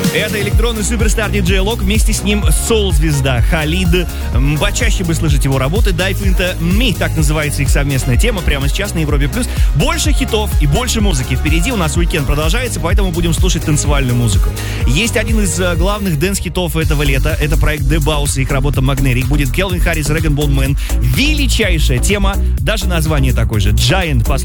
Это электронный суперстар диджей Лок, вместе с ним соул-звезда Халид. Почаще бы слышать его работы. Dive Into Me, так называется их совместная тема, прямо сейчас на Европе+. Больше хитов и больше музыки. Впереди у нас уикенд продолжается, поэтому будем слушать танцевальную музыку. Есть один из главных дэнс-хитов этого лета. Это проект The Bows и их работа Magnetic. Будет Келвин Харрис, Dragon Ball Man. Величайшая тема, даже название такое же, Giant.